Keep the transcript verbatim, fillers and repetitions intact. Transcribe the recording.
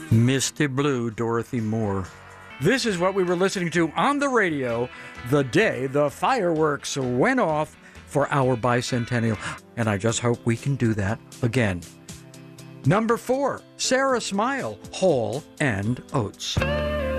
Misty Blue, Dorothy Moore. This is what we were listening to on the radio the day the fireworks went off for our bicentennial. And I just hope we can do that again. Number four, Sarah Smile, Hall and Oates.